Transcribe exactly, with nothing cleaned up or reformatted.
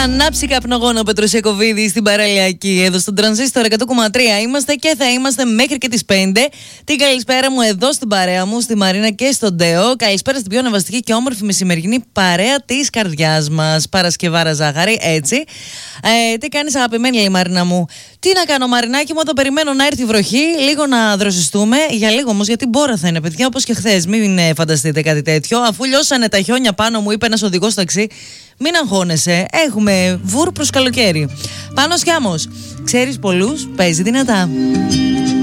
ανάψει καπνογόνο ο Πετροσιακοβίδη στην παραλιακή. Εδώ στον Τρανζίστορ εκατό κόμμα τρία είμαστε και θα είμαστε μέχρι και τις πέντε. Την καλησπέρα μου εδώ στην παρέα μου, στη Μαρίνα και στον Ντέο. Καλησπέρα στην πιο ανεβαστική και όμορφη μεσημερινή παρέα της καρδιάς μας. Παρασκευάρα ζάχαρη, έτσι. Ε, τι κάνεις, αγαπημένη, λέει η Μαρίνα μου. Τι να κάνω, Μαρινάκι μου, όταν περιμένω να έρθει η βροχή, λίγο να δροσιστούμε. Για λίγο όμως, γιατί μπόρα θα είναι, παιδιά, όπως και χθες. Μην φανταστείτε κάτι τέτοιο. Αφού λιώσανε τα χιόνια πάνω μου, είπε ένας οδηγός ταξί. Μην αγχώνεσαι, έχουμε βουρ προς καλοκαίρι. Πάνω Σκιάμος, ξέρεις πολλούς, παίζει δυνατά.